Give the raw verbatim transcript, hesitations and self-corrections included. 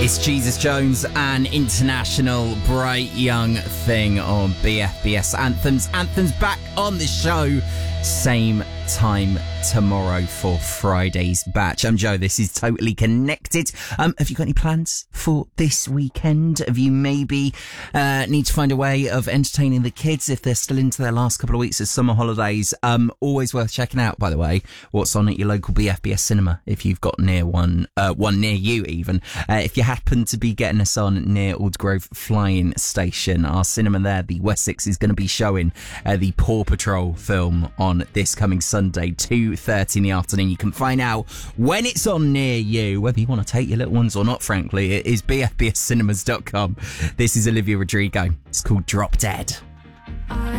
It's Jesus Jones, an international bright young thing on B F B S Anthems. Anthems back on the show, same time tomorrow for Friday's batch. I'm Joe, this is Totally Connected. Um, have you got any plans for this weekend? Have you maybe uh, need to find a way of entertaining the kids if they're still into their last couple of weeks of summer holidays? Um, always worth checking out, by the way, what's on at your local B F B S cinema if you've got near one, uh, one near you even. Uh, if you happen to be getting us on near Aldgrove Flying Station, our cinema there, the Wessex, is going to be showing uh, the Paw Patrol film on this coming Sunday, two thirty in the afternoon. You can find out when it's on near you, whether you want to take your little ones or not, frankly. It is b f b s cinemas dot com. This is Olivia Rodrigo. It's called Drop Dead. I